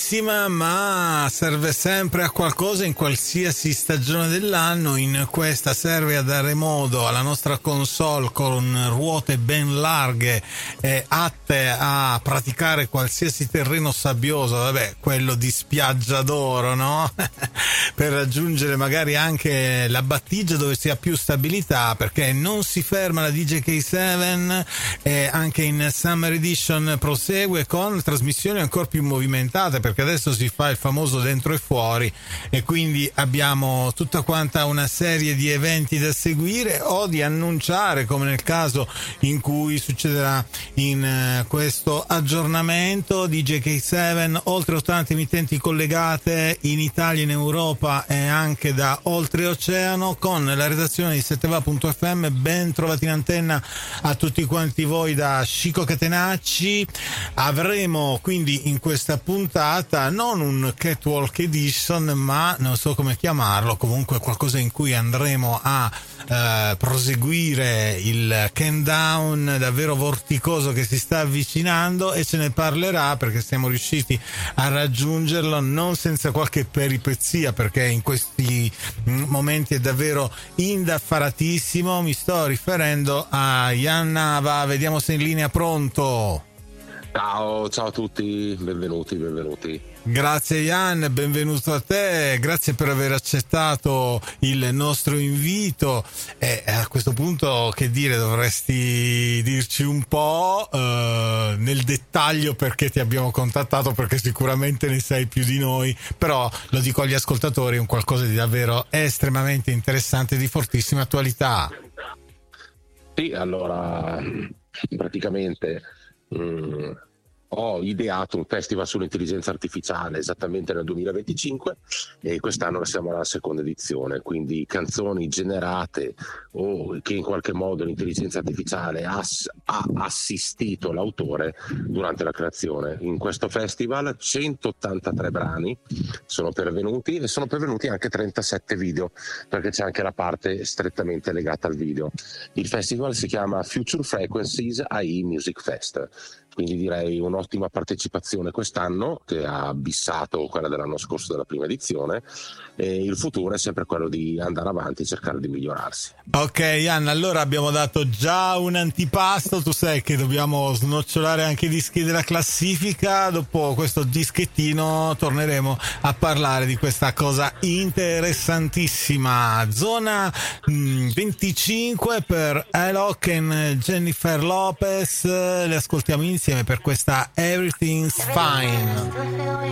bellissima, ma serve sempre a qualcosa in qualsiasi stagione dell'anno. In questa serve a dare modo alla nostra console con ruote ben larghe e atte a praticare qualsiasi terreno sabbioso, vabbè, quello di spiaggia d'oro, no? Per raggiungere magari anche la battigia dove si ha più stabilità, perché non si ferma la DJK7 e anche in Summer Edition prosegue con trasmissioni ancora più movimentate, perché adesso si fa il famoso dentro e fuori e quindi abbiamo tutta quanta una serie di eventi da seguire o di annunciare, come nel caso in cui succederà in questo aggiornamento di JK7, oltre 80 emittenti collegate in Italia, in Europa e anche da oltreoceano, con la redazione di 7va.fm. Ben trovati in antenna a tutti quanti voi da Chico Catenacci. Avremo quindi in questa puntata non un Catwalk Edition, ma non so come chiamarlo, comunque qualcosa in cui andremo a proseguire il countdown davvero vorticoso che si sta avvicinando, e ce ne parlerà perché siamo riusciti a raggiungerlo non senza qualche peripezia, perché in questi momenti è davvero indaffaratissimo. Mi sto riferendo a Jan Nava. Vediamo se è in linea. Pronto? Ciao a tutti, benvenuti. Grazie Jan, benvenuto a te, grazie per aver accettato il nostro invito. E a questo punto, che dire, dovresti dirci un po' nel dettaglio perché ti abbiamo contattato, perché sicuramente ne sai più di noi, però lo dico agli ascoltatori, è un qualcosa di davvero estremamente interessante e di fortissima attualità. Sì, allora praticamente ho ideato un festival sull'intelligenza artificiale esattamente nel 2025 e quest'anno siamo alla seconda edizione, quindi canzoni generate o che in qualche modo l'intelligenza artificiale ha assistito l'autore durante la creazione. In questo festival 183 brani sono pervenuti e sono pervenuti anche 37 video, perché c'è anche la parte strettamente legata al video. Il festival si chiama Future Frequencies AI Music Fest, quindi direi un'ottima partecipazione quest'anno, che ha abbissato quella dell'anno scorso della prima edizione, e il futuro è sempre quello di andare avanti e cercare di migliorarsi. Ok Anna, allora abbiamo dato già un antipasto, tu sai che dobbiamo snocciolare anche i dischi della classifica. Dopo questo dischettino torneremo a parlare di questa cosa interessantissima. Zona 25 per Alok e Jennifer Lopez, le ascoltiamo insieme per questa Everything's Fine.